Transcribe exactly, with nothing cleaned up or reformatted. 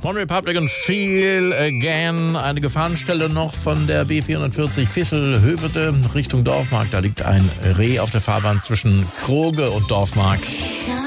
One Republic und Feel Again. Eine Gefahrenstelle noch von der B vierhundertvierzig Vissel-Hövelte Richtung Dorfmark. Da liegt ein Reh auf der Fahrbahn zwischen Kroge und Dorfmark.